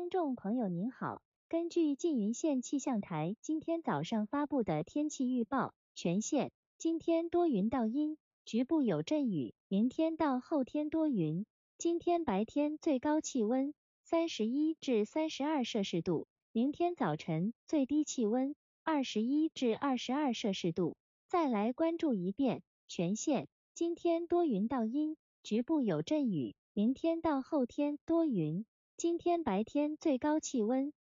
听众朋友您好，根据缙云县气象台今天早上发布的天气预报，全县今天多云到阴，局部有阵雨，明天到后天多云。今天白天最高气温31至32摄氏度，明天早晨最低气温21至22摄氏度。再来关注一遍，全县今天多云到阴，局部有阵雨，明天到后天多云。今天白天最高气温